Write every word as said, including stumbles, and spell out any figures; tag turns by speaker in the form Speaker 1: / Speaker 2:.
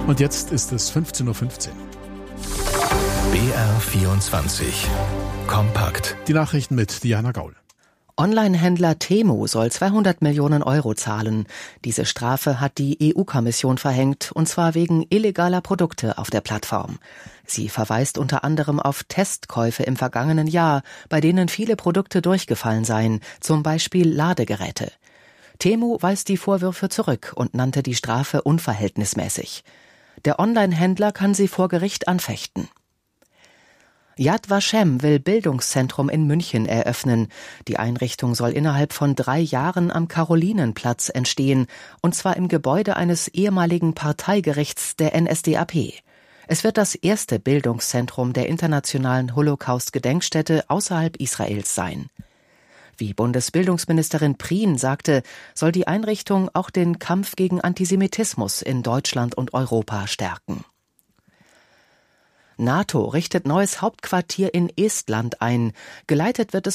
Speaker 1: Und jetzt ist es fünfzehn Uhr fünfzehn.
Speaker 2: B R vierundzwanzig. Kompakt.
Speaker 1: Die Nachrichten mit Diana Gaul.
Speaker 3: Online-Händler Temu soll zweihundert Millionen Euro zahlen. Diese Strafe hat die E U-Kommission verhängt, und zwar wegen illegaler Produkte auf der Plattform. Sie verweist unter anderem auf Testkäufe im vergangenen Jahr, bei denen viele Produkte durchgefallen seien, zum Beispiel Ladegeräte. Temu weist die Vorwürfe zurück und nannte die Strafe unverhältnismäßig. Der Online-Händler kann sie vor Gericht anfechten. Yad Vashem will Bildungszentrum in München eröffnen. Die Einrichtung soll innerhalb von drei Jahren am Karolinenplatz entstehen, und zwar im Gebäude eines ehemaligen Parteigerichts der N S D A P. Es wird das erste Bildungszentrum der internationalen Holocaust-Gedenkstätte außerhalb Israels sein. Wie Bundesbildungsministerin Prien sagte, soll die Einrichtung auch den Kampf gegen Antisemitismus in Deutschland und Europa stärken. NATO richtet neues Hauptquartier in Estland ein. Geleitet wird es